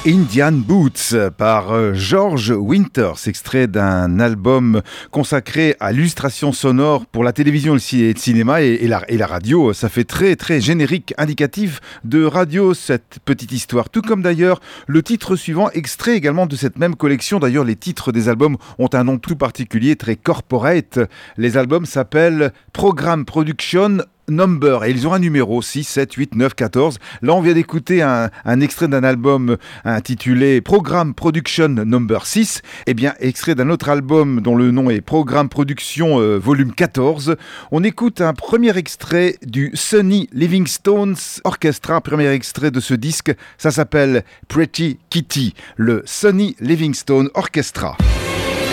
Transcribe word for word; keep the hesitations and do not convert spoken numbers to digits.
Indian Boots par George Winters, extrait d'un album consacré à l'illustration sonore pour la télévision, le cinéma et, et, la, et la radio. Ça fait très très générique, indicatif de radio, cette petite histoire. Tout comme d'ailleurs le titre suivant, extrait également de cette même collection. D'ailleurs, les titres des albums ont un nom tout particulier, très corporate. Les albums s'appellent Program Production Number, et ils ont un numéro six, sept, huit, neuf, quatorze. Là on vient d'écouter un, un extrait d'un album intitulé Program Production Number six, et bien extrait d'un autre album dont le nom est Program Production euh, Volume quatorze. On écoute un premier extrait du Sonny Livingstone's Orchestra, premier extrait de ce disque, ça s'appelle Pretty Kitty, le Sonny Livingstone Orchestra.